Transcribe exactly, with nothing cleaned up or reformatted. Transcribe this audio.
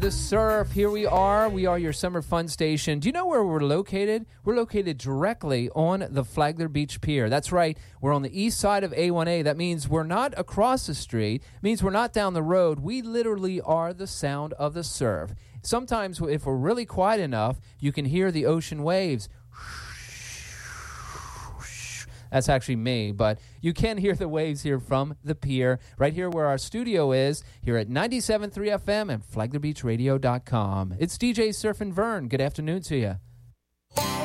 The surf, here we are. We are your summer fun station. Do you know where we're located? We're located directly on the Flagler Beach Pier. That's right. We're on the east side of A one A. That means we're not across the street. It means we're not down the road. We literally are the sound of the surf. Sometimes if we're really quiet enough, you can hear the ocean waves. That's actually me, but you can hear the waves here from the pier, right here where our studio is, here at ninety-seven point three F M and flagler beach radio dot com. It's D J Surf and Vern. Good afternoon to you.